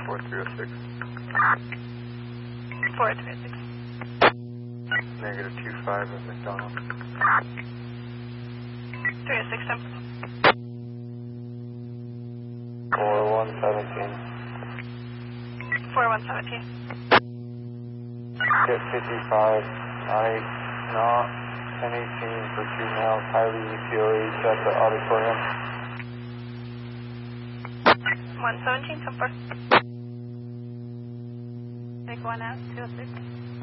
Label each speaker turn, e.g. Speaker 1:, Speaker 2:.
Speaker 1: 4306.
Speaker 2: 4306.
Speaker 1: Negative 25 at McDonald.
Speaker 2: 306 temp.
Speaker 1: 4117.
Speaker 2: 4117.
Speaker 1: Get 55, night, not 1018 for 2 miles, highly ECOH at the auditorium.
Speaker 2: 117 temp.
Speaker 3: Take 1 out, 206.